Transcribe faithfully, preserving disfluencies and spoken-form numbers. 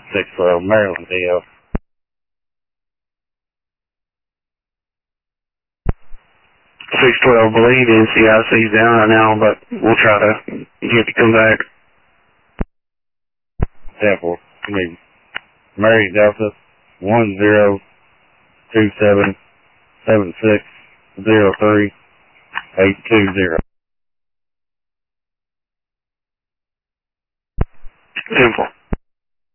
six twelve Maryland, D L. six twelve, believe N C I C's down right now, but we'll try to get you to come back. Temple, I mean, Mary Delta, one zero two seven seven six zero three eight two zero.